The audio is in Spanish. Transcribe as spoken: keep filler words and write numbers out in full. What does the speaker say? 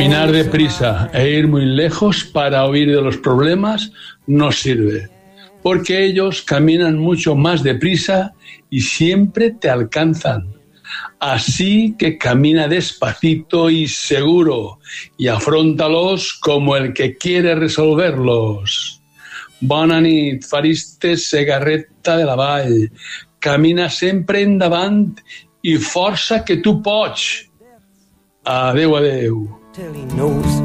Caminar deprisa e ir muy lejos para huir de los problemas no sirve, porque ellos caminan mucho más deprisa y siempre te alcanzan. Así que camina despacito y seguro y afróntalos como el que quiere resolverlos. Bona nit, Fariste Segarreta de la Vall. Camina sempre endavant i força que tu pots. Adéu, adéu.